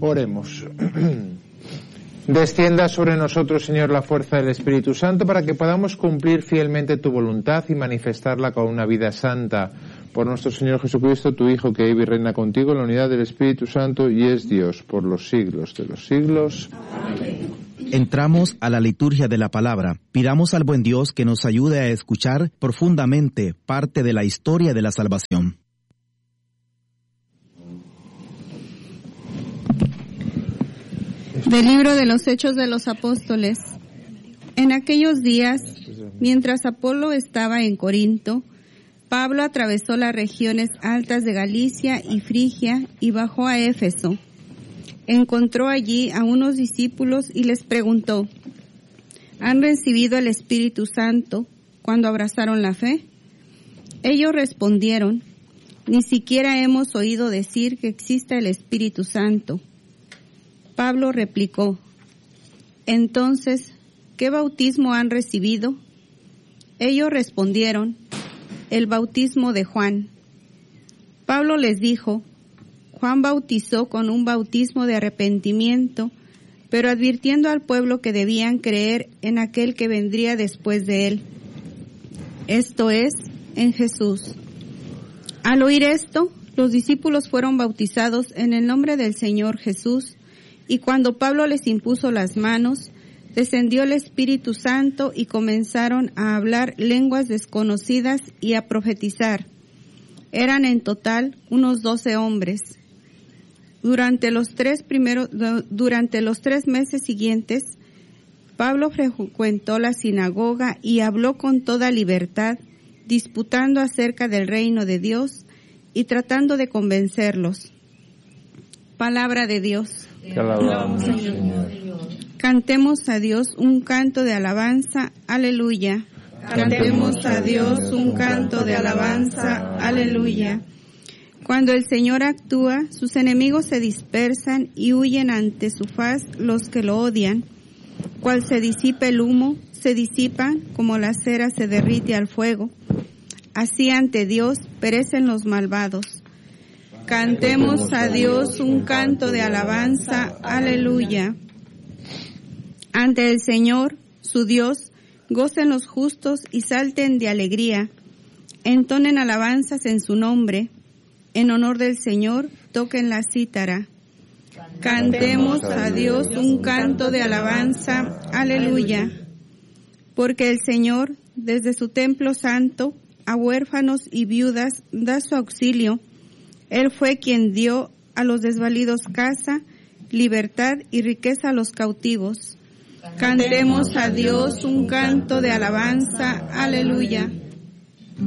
Oremos. Descienda sobre nosotros, Señor, la fuerza del Espíritu Santo para que podamos cumplir fielmente tu voluntad y manifestarla con una vida santa. Por nuestro Señor Jesucristo, tu Hijo, que vive y reina contigo en la unidad del Espíritu Santo y es Dios por los siglos de los siglos. Amén. Entramos a la liturgia de la palabra. Pidamos al buen Dios que nos ayude a escuchar profundamente parte de la historia de la salvación. Del libro de los Hechos de los Apóstoles. En aquellos días, mientras Apolo estaba en Corinto, Pablo atravesó las regiones altas de Galicia y Frigia y bajó a Éfeso. Encontró allí a unos discípulos y les preguntó: ¿han recibido el Espíritu Santo cuando abrazaron la fe? Ellos respondieron: ni siquiera hemos oído decir que exista el Espíritu Santo. Pablo replicó: entonces, ¿qué bautismo han recibido? Ellos respondieron: el bautismo de Juan. Pablo les dijo: Juan bautizó con un bautismo de arrepentimiento, pero advirtiendo al pueblo que debían creer en aquel que vendría después de él, esto es, en Jesús. Al oír esto, los discípulos fueron bautizados en el nombre del Señor Jesús, y cuando Pablo les impuso las manos, descendió el Espíritu Santo y comenzaron a hablar lenguas desconocidas y a profetizar. Eran en total unos 12 hombres. Durante los 3 meses siguientes, Pablo frecuentó la sinagoga y habló con toda libertad, disputando acerca del reino de Dios y tratando de convencerlos. Palabra de Dios. Te alabamos, Señor. Cantemos a Dios un canto de alabanza, aleluya. Cantemos a Dios un canto de alabanza, aleluya. Cuando el Señor actúa, sus enemigos se dispersan y huyen ante su faz los que lo odian. Cual se disipa el humo, se disipan como la cera se derrite al fuego. Así ante Dios perecen los malvados. Cantemos a Dios un canto de alabanza, aleluya. Ante el Señor, su Dios, gocen los justos y salten de alegría. Entonen alabanzas en su nombre. En honor del Señor, toquen la cítara. Cantemos a Dios un canto de alabanza, aleluya. Porque el Señor, desde su templo santo, a huérfanos y viudas da su auxilio. Él fue quien dio a los desvalidos casa, libertad y riqueza a los cautivos. Cantemos a Dios un canto de alabanza, aleluya.